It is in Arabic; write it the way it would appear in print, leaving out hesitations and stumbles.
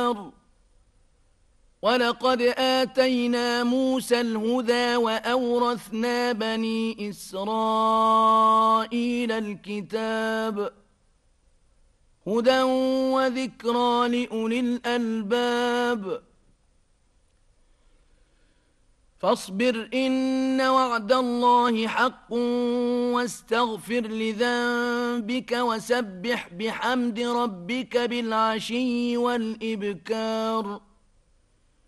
البشر ولقد آتينا موسى الهدى وأورثنا بني إسرائيل الكتاب هدى وذكرى لأولي الألباب فاصبر إن وعد الله حق واستغفر لذنبك وسبح بحمد ربك بالعشي والإبكار